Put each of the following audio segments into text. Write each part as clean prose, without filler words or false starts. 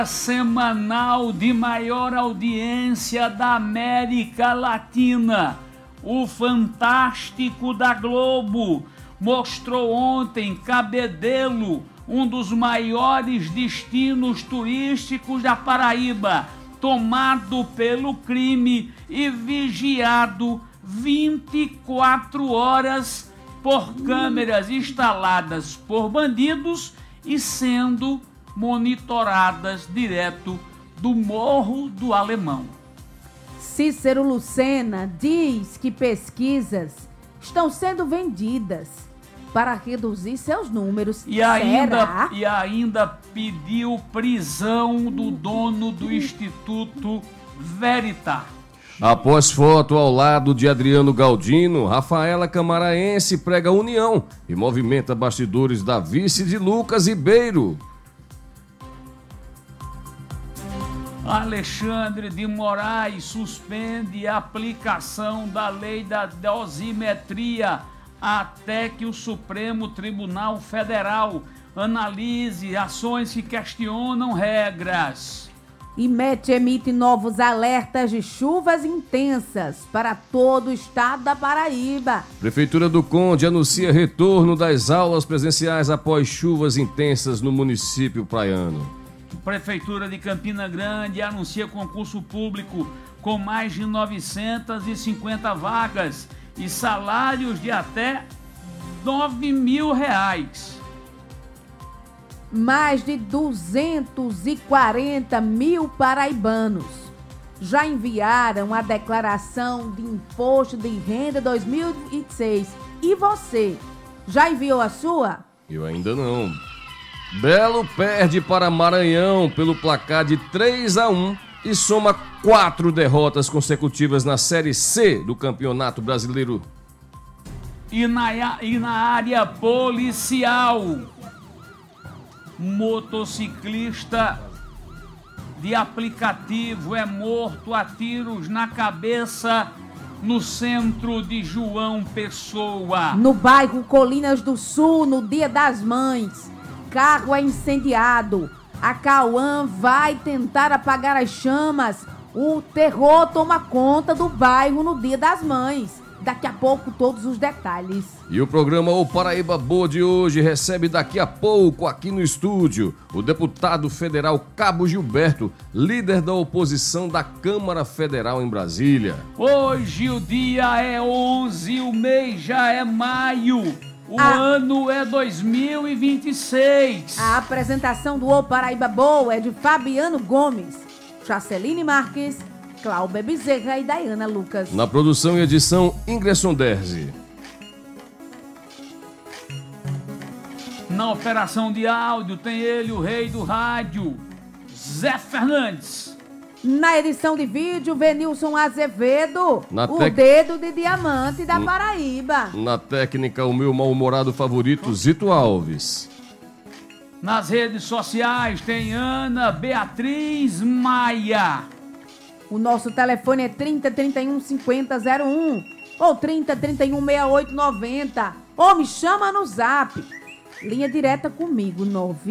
semanal de maior audiência da América Latina. O Fantástico da Globo mostrou ontem Cabedelo, um dos maiores destinos turísticos da Paraíba, tomado pelo crime e vigiado 24 horas por câmeras instaladas por bandidos e sendo monitoradas direto do Morro do Alemão. Cícero Lucena diz que pesquisas estão sendo vendidas para reduzir seus números. E ainda pediu prisão do dono do Instituto Veritas. Após foto ao lado de Adriano Galdino, Rafaela Camaraense prega união e movimenta bastidores da vice de Lucas Ribeiro. Alexandre de Moraes suspende a aplicação da lei da dosimetria até que o Supremo Tribunal Federal analise ações que questionam regras. IMET emite novos alertas de chuvas intensas para todo o estado da Paraíba. Prefeitura do Conde anuncia retorno das aulas presenciais após chuvas intensas no município praiano. Prefeitura de Campina Grande anuncia concurso público com mais de 950 vagas e salários de até R$9.000. Mais de 240 mil paraibanos já enviaram a declaração de imposto de renda 2006. E você, já enviou a sua? Eu ainda não. Belo perde para Maranhão pelo placar de 3-1 e soma 4 derrotas consecutivas na Série C do Campeonato Brasileiro. E na área policial, motociclista de aplicativo é morto a tiros na cabeça no centro de João Pessoa. No bairro Colinas do Sul, no Dia das Mães, carro é incendiado. A Cauã vai tentar apagar as chamas. O terror toma conta do bairro no Dia das Mães. Daqui a pouco todos os detalhes. E o programa O Paraíba Boa de hoje recebe daqui a pouco aqui no estúdio o deputado federal Cabo Gilberto, líder da oposição da Câmara Federal em Brasília. Hoje o dia é 11, o mês já é maio. O ano é 2026. A apresentação do O Paraíba Boa é de Fabiano Gomes, Jaceline Marques, Cláudia Bezerra e Dayana Lucas. Na produção e edição, Ingresson Derzi. Na operação de áudio tem ele, o rei do rádio, Zé Fernandes. Na edição de vídeo, Venilson Azevedo, dedo de diamante da Paraíba. Na técnica, o meu mal-humorado favorito, Zito Alves. Nas redes sociais tem Ana Beatriz Maia. O nosso telefone é 3031-5001 ou 3031-6890. Ou me chama no zap. Linha direta comigo,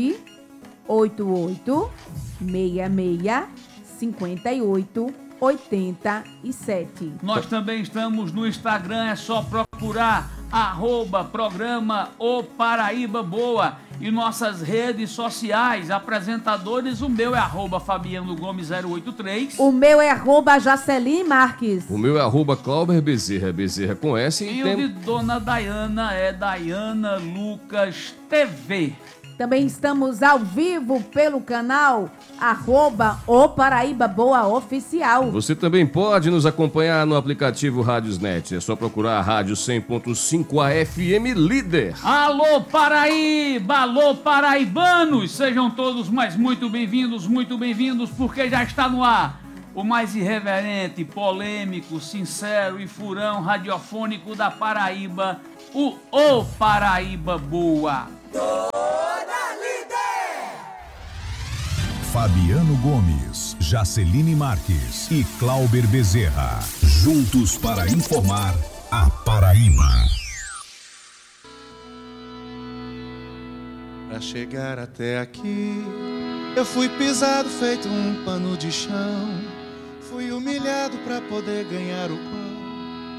988-66-58-87. Nós também estamos no Instagram, é só procurar @programa O Paraíba Boa. E nossas redes sociais, apresentadores, o meu é @Fabiano Gomes 083. O meu é @Jaceline Marques. O meu é @Cláudia Bezerra, Bezerra com S. E o de Dona Dayana é Dayana Lucas TV. Também estamos ao vivo pelo canal @O Paraíba Boa Oficial. Você também pode nos acompanhar no aplicativo Rádiosnet. É só procurar a Rádio 100.5 FM Líder. Alô Paraíba, alô paraibanos, sejam todos mais muito bem-vindos, porque já está no ar o mais irreverente, polêmico, sincero e furão radiofônico da Paraíba, o Paraíba Boa. Fabiano Gomes, Jaceline Marques e Cláudia Bezerra. Juntos para informar a Paraíba. Para chegar até aqui, Eu fui pisado feito um pano de chão, fui humilhado pra poder ganhar o pão.